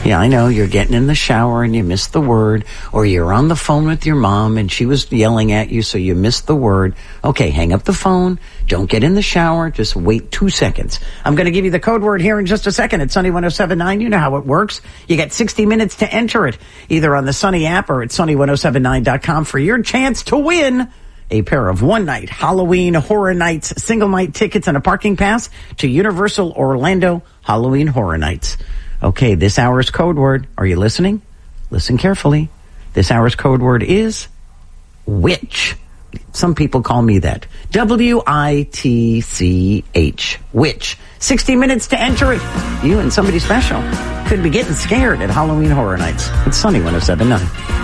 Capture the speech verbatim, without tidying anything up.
Yeah, I know. You're getting in the shower and you missed the word, or you're on the phone with your mom and she was yelling at you, so you missed the word. Okay, hang up the phone. Don't get in the shower. Just wait two seconds. I'm going to give you the code word here in just a second. It's Sunny one oh seven point nine. You know how it works. You get sixty minutes to enter it, either on the Sunny app or at sunny one oh seven nine dot com for your chance to win a pair of one-night Halloween Horror Nights single-night tickets and a parking pass to Universal Orlando Halloween Horror Nights. Okay, this hour's code word, are you listening? Listen carefully. This hour's code word is witch. Some people call me that. W I T C H. Witch. sixty minutes to enter it. You and somebody special could be getting scared at Halloween Horror Nights. It's Sunny one oh seven point nine.